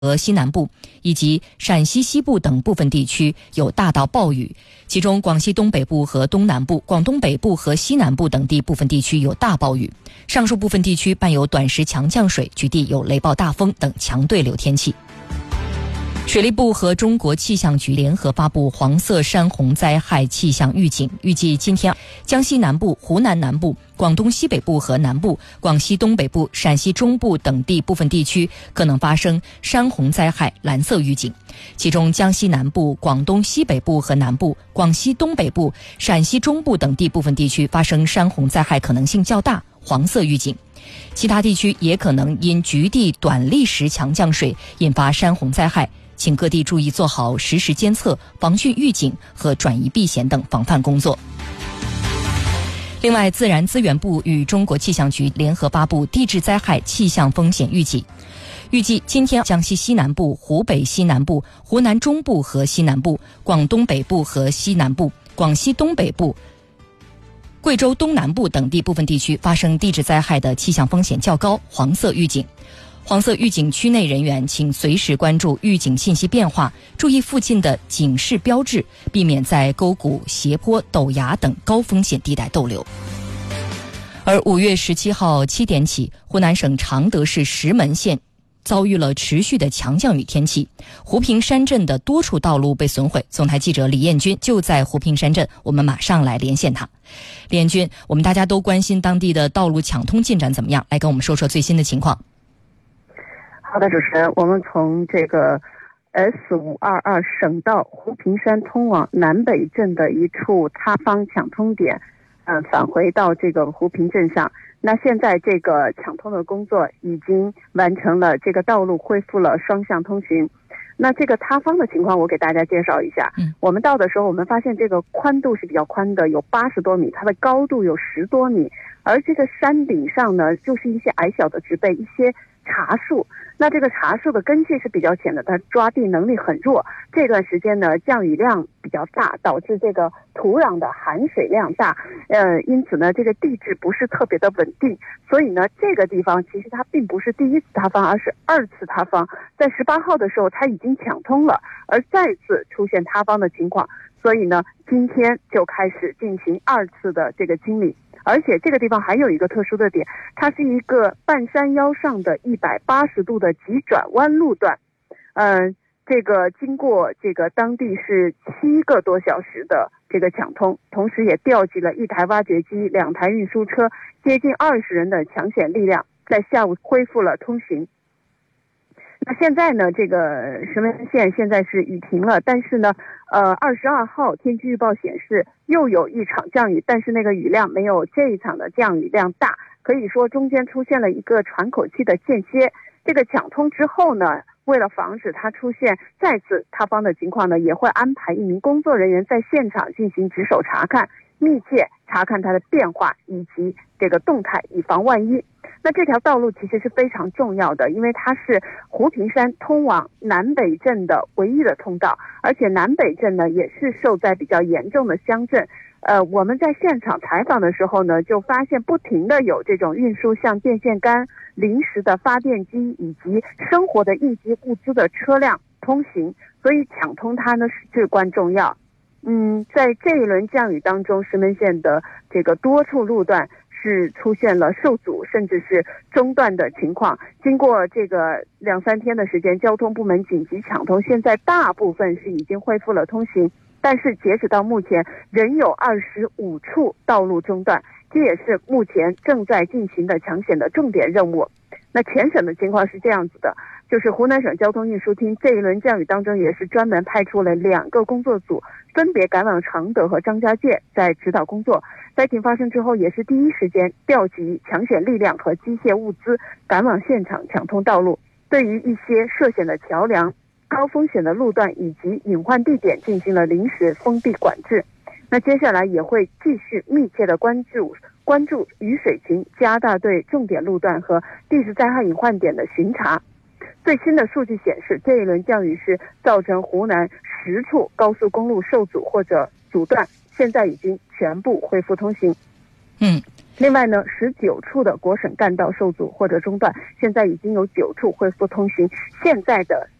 和西南部以及陕西西部等部分地区有大到暴雨，其中广西东北部和东南部、广东北部和西南部等地部分地区有大暴雨，上述部分地区伴有短时强降水，局地有雷暴大风等强对流天气。水利部和中国气象局联合发布黄色山洪灾害气象预警，预计今天江西南部、湖南南部、广东西北部和南部、广西东北部、陕西中部等地部分地区可能发生山洪灾害蓝色预警，其中江西南部、广东西北部和南部、广西东北部、陕西中部等地部分地区发生山洪灾害可能性较大，黄色预警。其他地区也可能因局地短历时强降水引发山洪灾害，请各地注意做好实时监测、防汛预警和转移避险等防范工作。另外，自然资源部与中国气象局联合发布地质灾害气象风险预警，预计今天江西西南部、湖北西南部、湖南中部和西南部、广东北部和西南部、广西东北部、贵州东南部等地部分地区发生地质灾害的气象风险较高，黄色预警。黄色预警区内人员请随时关注预警信息变化，注意附近的警示标志，避免在沟谷、斜坡、陡崖等高风险地带逗留。而5月17号7点起，湖南省常德市石门县遭遇了持续的强降雨天气，湖平山镇的多处道路被损毁。总台记者李艳军就在湖平山镇，我们马上来连线他。李艳军，我们大家都关心当地的道路抢通进展怎么样，来跟我们说说最新的情况。 好的，主持人，我们从这个 S522 省道湖平山通往南北镇的一处塌方抢通点，返回到这个湖平镇上。那现在这个抢通的工作已经完成了，这个道路恢复了双向通行。那这个塌方的情况我给大家介绍一下。我们到的时候，我们发现这个宽度是比较宽的，有80多米，它的高度有10多米，而这个山顶上呢，就是一些矮小的植被，一些茶树。那这个茶树的根系是比较浅的，它抓地能力很弱。这段时间呢，降雨量比较大，导致这个土壤的含水量大，因此呢，这个地质不是特别的稳定。所以呢，这个地方其实它并不是第一次塌方，而是2次塌方。在18号的时候，它已经抢通了，而再次出现塌方的情况。所以呢，今天就开始进行2次的这个清理。而且这个地方还有一个特殊的点，它是一个半山腰上的180度的急转弯路段，这个经过这个当地是7个多小时的这个抢通，同时也调集了1台挖掘机、2台运输车，接近20人的抢险力量，在下午恢复了通行。那现在呢，这个石门县现在是雨停了，但是呢，22号天气预报显示又有一场降雨，但是那个雨量没有这一场的降雨量大，可以说中间出现了一个喘口气的间歇。这个抢通之后呢，为了防止它出现再次塌方的情况呢，也会安排1名工作人员在现场进行值守查看，密切查看它的变化以及这个动态，以防万一。那这条道路其实是非常重要的，因为它是湖平山通往南北镇的唯一的通道，而且南北镇呢也是受灾比较严重的乡镇。我们在现场采访的时候呢，就发现不停的有这种运输像电线杆、临时的发电机以及生活的应急物资的车辆通行，所以抢通它呢是至关重要。在这一轮降雨当中，石门县的这个多处路段是出现了受阻甚至是中断的情况。经过这个2-3天的时间，交通部门紧急抢通，现在大部分是已经恢复了通行，但是截止到目前仍有25处道路中断，这也是目前正在进行的抢险的重点任务。那全省的情况是这样子的，就是湖南省交通运输厅这一轮降雨当中也是专门派出了2个工作组，分别赶往常德和张家界在指导工作。灾情发生之后，也是第一时间调集抢险力量和机械物资赶往现场抢通道路，对于一些涉险的桥梁、高风险的路段以及隐患地点进行了临时封闭管制。那接下来也会继续密切的关注雨水情，加大对重点路段和地质灾害隐患点的巡查。最新的数据显示，这一轮降雨是造成湖南10处高速公路受阻或者阻断，现在已经全部恢复通行。 另外呢，19处的国省干道受阻或者中断，现在已经有9处恢复通行。现在的